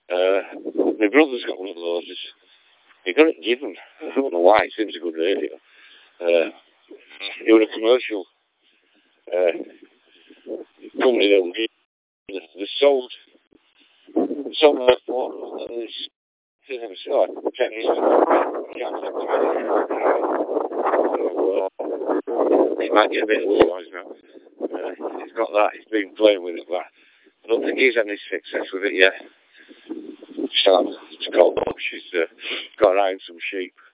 My brother's got one of those. He got it given. I don't know why. It seems a good radio. It was a commercial company that they sold their phone, and they said to himself, 10 years ago, he can't take so, he might get a bit of noise now. He's got that. He's been playing with it, but I don't think he's had any success with it yet. It's called She's got her eye on some sheep.